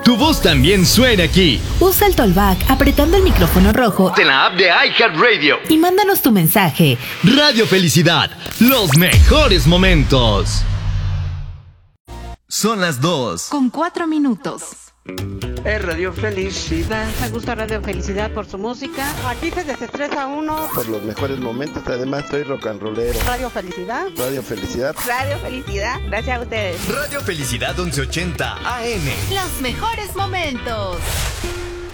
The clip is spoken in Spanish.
Tu voz también suena aquí. Usa el Tollback apretando el micrófono rojo En la app de iHeartRadio. y mándanos tu mensaje. Radio Felicidad, los mejores momentos. Son las 2. Con 4 minutos. Es Radio Felicidad. Me gusta Radio Felicidad por su música. Aquí se desestresa uno. Por los mejores momentos, además soy rock and rollero. Radio Felicidad. Radio Felicidad. Radio Felicidad, gracias a ustedes. Radio Felicidad 1180 AM. Los mejores momentos.